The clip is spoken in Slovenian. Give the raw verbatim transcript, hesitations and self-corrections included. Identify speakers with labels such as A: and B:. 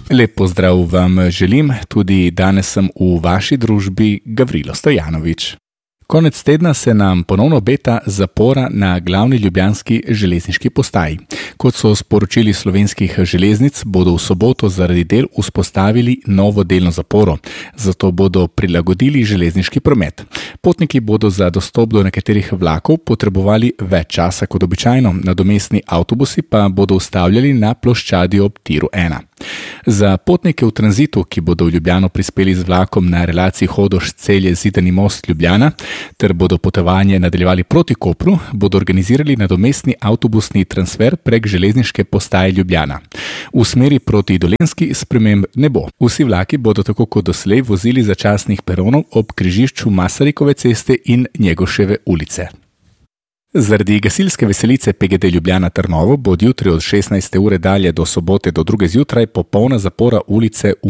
A: Lep pozdrav vam želim, tudi danes sem v vaši družbi Gavrilo Stojanovič. Konec tedna se nam ponovno obeta zapora na glavni ljubljanski železniški postaji. Kot so sporočili Slovenskih železnic, bodo v soboto zaradi del vzpostavili novo delno zaporo, zato bodo prilagodili železniški promet. Potniki bodo za dostop do nekaterih vlakov potrebovali več časa kot običajno, nadomestni avtobusi pa bodo ustavljali na ploščadi ob tiru ena. Za potnike v tranzitu, ki bodo v Ljubljano prispeli z vlakom na relaciji Hodoš-Celje-Zidani Most-Ljubljana, ter bodo potovanje nadaljevali proti Kopru, bodo organizirali nadomestni avtobusni transfer prek železniške postaje Ljubljana. V smeri proti Dolenjski sprememb ne bo. Vsi vlaki bodo tako kot doslej vozili začasnih peronov ob križišču Masarykove ceste in Njegoševe ulice. Zaradi gasilske veselice P G D Ljubljana Trnovo bo od jutri od šestnajste ure dalje do sobote do druge zjutraj popolna zapora ulice v